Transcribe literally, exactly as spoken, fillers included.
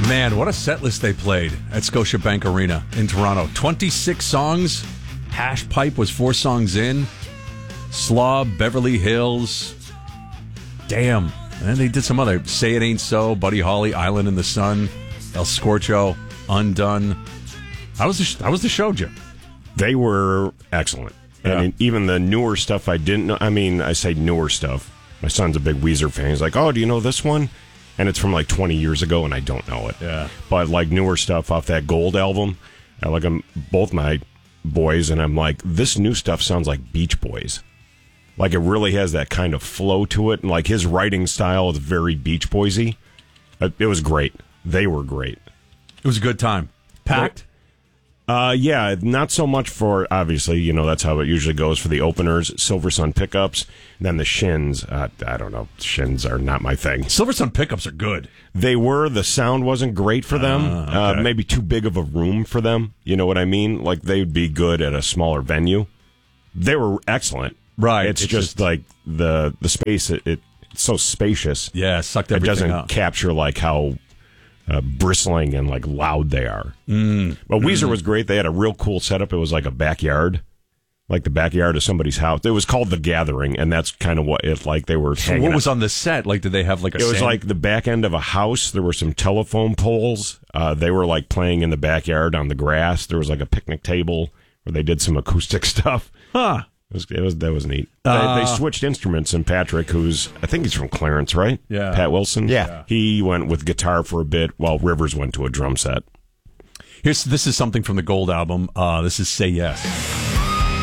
Man, what a set list they played at Scotiabank Arena in Toronto. twenty-six songs. Hash Pipe was four songs in. Slob, Beverly Hills. Damn. And then they did some other. Say It Ain't So, Buddy Holly, Island in the Sun, El Scorcho, Undone. How was the, sh- how was the show, Jim? They were excellent. Yeah. I mean, even the newer stuff I didn't know. I mean, I say newer stuff. My son's a big Weezer fan. He's like, oh, do you know this one? And it's from like twenty years ago, and I don't know it. Yeah. But like newer stuff off that Gold album, I like them, both my boys, and I'm like, this new stuff sounds like Beach Boys. Like it really has that kind of flow to it, and like his writing style is very Beach Boysy. It was great. They were great. It was a good time. Packed? Uh, yeah, not so much for, obviously, you know, that's how it usually goes for the openers, Silver Sun Pickups, and then the Shins. Uh, I don't know, Shins are not my thing. Silver Sun Pickups are good. They were, the sound wasn't great for them, uh, okay. uh, maybe too big of a room for them, you know what I mean? Like, they'd be good at a smaller venue. They were excellent. Right. It's, it's just, just like the the space, it, it it's so spacious. Yeah, sucked It everything doesn't up. capture, like, how... Uh, bristling and like loud they are. Mm. But Weezer mm. was great. They had a real cool setup. It was like a backyard, like the backyard of somebody's house. It was called The Gathering, and that's kind of what it like they were. So hanging what was out. on the set? Like, did they have like a? It was sand- like the back end of a house. There were some telephone poles. Uh, they were like playing in the backyard on the grass. There was like a picnic table where they did some acoustic stuff. Huh. It was, it was that was neat. Uh, they, they switched instruments, and Patrick, who's I think he's from Clarence, right? Yeah. Pat Wilson. Yeah. He went with guitar for a bit, while Rivers went to a drum set. Here's this is something from the Gold album. Uh, this is Say Yes.